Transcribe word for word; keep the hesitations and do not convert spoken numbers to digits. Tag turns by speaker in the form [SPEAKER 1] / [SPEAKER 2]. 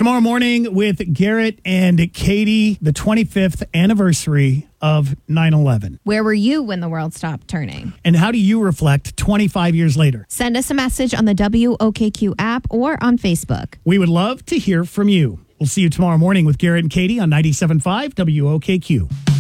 [SPEAKER 1] Tomorrow morning with Garrett and Katie, the twenty-fifth anniversary of nine eleven.
[SPEAKER 2] Where were you when the world stopped turning?
[SPEAKER 1] And how do you reflect twenty-five years later?
[SPEAKER 2] Send us a message on the W O K Q app or on Facebook.
[SPEAKER 1] We would love to hear from you. We'll see you tomorrow morning with Garrett and Katie on ninety-seven point five W O K Q.